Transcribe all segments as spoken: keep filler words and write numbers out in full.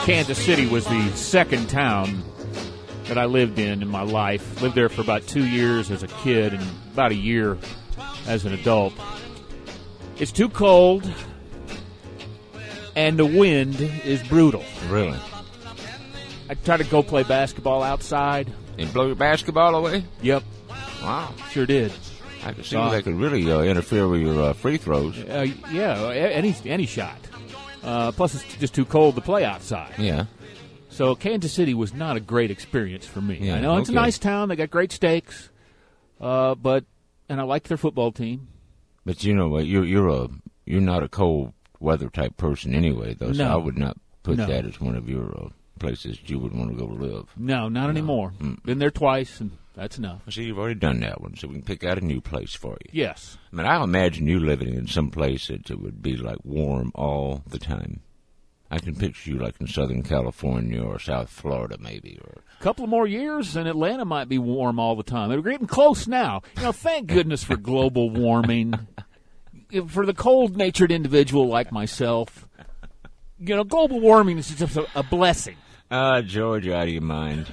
Kansas City was the second town that I lived in in my life. Lived there for about two years as a kid and about a year as an adult. It's too cold, and the wind is brutal. Really? I try to go play basketball outside. And blow your basketball away? Yep. Wow. Sure did. I could see uh, they could really uh, interfere with your uh, free throws. Uh, yeah, any any shot. Uh, plus, it's just too cold to play outside. Yeah. So Kansas City was not a great experience for me. Yeah, I know it's okay. a nice town. They got great steaks. Uh, but and I like their football team. But you know what? You're you're a you're not a cold weather type person anyway, though. So No. I would not put No. that as one of your uh, places you would want to go live. No, not No. anymore. Mm. Been there twice, and that's enough. See, you've already done that one, so we can pick out a new place for you. Yes. I mean, I imagine you living in some place that it would be like warm all the time. I can picture you like in Southern California or South Florida, maybe. Or A couple of more years, and Atlanta might be warm all the time. We're getting close now. You know, thank goodness for global warming. For the cold-natured individual like myself, you know, global warming is just a, a blessing. Ah, uh, George, out of your mind.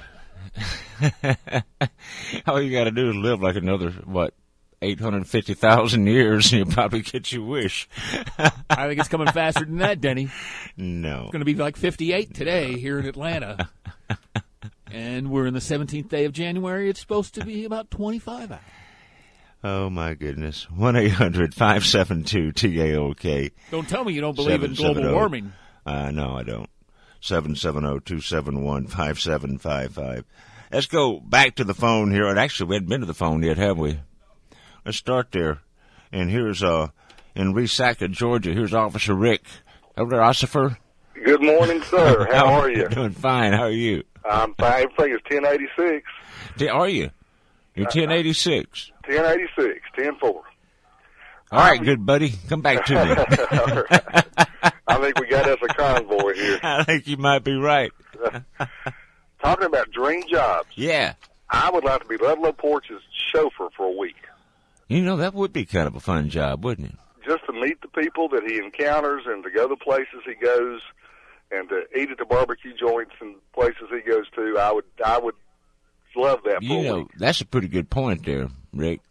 All you got to do is live like another, what, eight hundred fifty thousand years, and you'll probably get your wish. I think it's coming faster than that, Denny. No. It's going to be like fifty-eight today here in Atlanta. And we're in the seventeenth day of January. It's supposed to be about twenty-five hours. Oh, my goodness. one eight hundred five seven two T A O K. Don't tell me you don't believe in global warming. Uh, no, I don't. seven seven zero, two seven one, five seven five five. Let's go back to the phone here. And actually, we haven't been to the phone yet, have we? Let's start there. And here's, uh, in Resaca, Georgia, here's Officer Rick. Hello there, Ossifer. Good morning, sir. How are you? Doing fine. How are you? I'm fine. Everything is ten eighty-six. Are you? You're ten eighty-six. ten eighty-six, ten four. All right, good buddy. Come back to me. All right. I think we got us a convoy here. I think you might be right. Talking about dream jobs. Yeah. I would like to be Ludlow Porch's chauffeur for a week. You know, that would be kind of a fun job, wouldn't it? Just to meet the people that he encounters and to go the places he goes and to eat at the barbecue joints and places he goes to. I would I would love that for You a know, week. that's a pretty good point there, Rick.